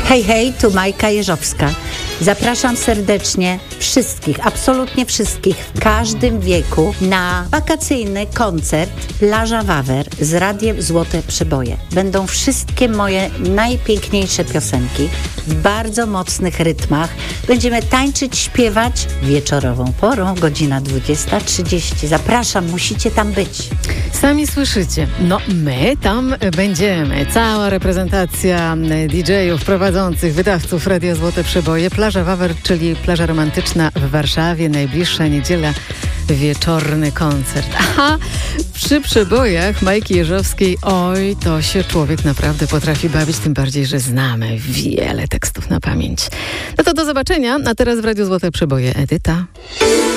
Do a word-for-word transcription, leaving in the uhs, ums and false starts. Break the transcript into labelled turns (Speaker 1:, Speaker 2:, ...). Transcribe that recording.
Speaker 1: Hej, hej, tu Majka Jeżowska. Zapraszam serdecznie wszystkich, absolutnie wszystkich w każdym wieku na wakacyjny koncert Plaża Wawer z Radiem Złote Przeboje. Będą wszystkie moje najpiękniejsze piosenki w bardzo mocnych rytmach. Będziemy tańczyć, śpiewać wieczorową porą, godzina dwudziesta trzydzieści. Zapraszam, musicie tam być.
Speaker 2: Sami słyszycie, no my tam będziemy. Cała reprezentacja D J-ów, prowadzących, wydawców Radia Złote Przeboje. Plaża Wawer, czyli plaża romantyczna w Warszawie. Najbliższa niedziela, wieczorny koncert. Aha, przy przebojach Majki Jeżowskiej, oj, to się człowiek naprawdę potrafi bawić, tym bardziej, że znamy wiele tekstów na pamięć. No to do zobaczenia, a teraz w Radiu Złote Przeboje Edyta.